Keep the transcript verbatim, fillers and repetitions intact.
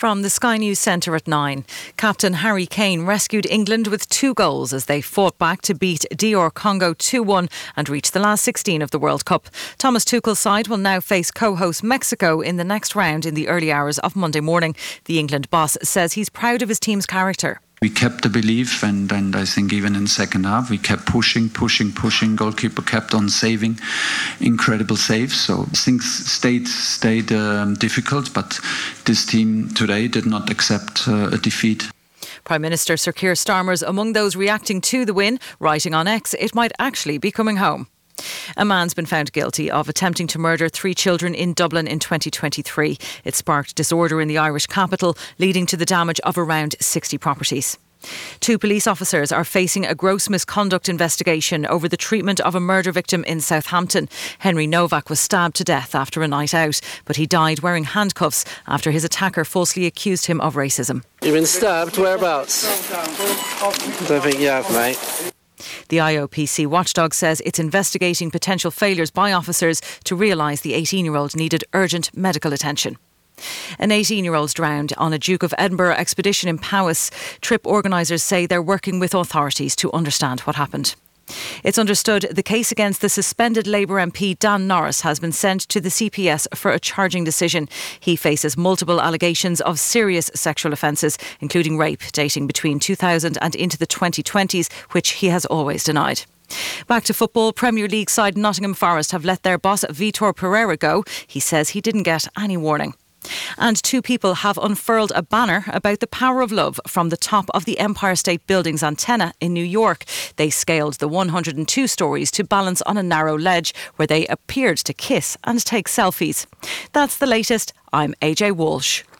From the Sky News Centre at nine, Captain Harry Kane rescued England with two goals as they fought back to beat D R Congo two one and reach the last sixteen of the World Cup. Thomas Tuchel's side will now face co-host Mexico in the next round in the early hours of Monday morning. The England boss says he's proud of his team's character. We kept the belief, and, and I think even in the second half we kept pushing, pushing, pushing. Goalkeeper kept on saving, incredible saves. So things stayed stayed um, difficult, but this team today did not accept uh, a defeat. Prime Minister Sir Keir Starmer's among those reacting to the win, writing on X, it might actually be coming home. A man's been found guilty of attempting to murder three children in Dublin in twenty twenty-three. It sparked disorder in the Irish capital, leading to the damage of around sixty properties. Two police officers are facing a gross misconduct investigation over the treatment of a murder victim in Southampton. Henry Novak was stabbed to death after a night out, but he died wearing handcuffs after his attacker falsely accused him of racism. You've been stabbed? Whereabouts? Don't think you have, mate. The I O P C watchdog says it's investigating potential failures by officers to realise the eighteen-year-old needed urgent medical attention. An eighteen-year-old drowned on a Duke of Edinburgh expedition in Powys. Trip organisers say they're working with authorities to understand what happened. It's understood the case against the suspended Labour M P Dan Norris has been sent to the C P S for a charging decision. He faces multiple allegations of serious sexual offences, including rape dating between two thousand and into the twenty twenties, which he has always denied. Back to football, Premier League side Nottingham Forest have let their boss Vitor Pereira go. He says he didn't get any warning. And two people have unfurled a banner about the power of love from the top of the Empire State Building's antenna in New York. They scaled the one hundred two stories to balance on a narrow ledge where they appeared to kiss and take selfies. That's the latest. I'm A J Walsh.